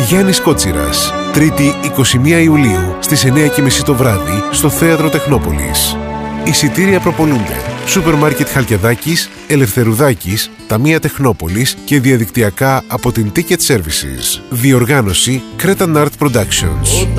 Γιάννης Κότσιρας, Τρίτη 21 Ιουλίου στις 9:30 το βράδυ στο Θέατρο Τεχνόπολης. Εισιτήρια προπολούνται. Σούπερ Μάρκετ Χαλκιδάκης, Ελευθερουδάκης, Ταμεία Τεχνόπολης και διαδικτυακά από την Ticket Services. Διοργάνωση Cretan Art Productions.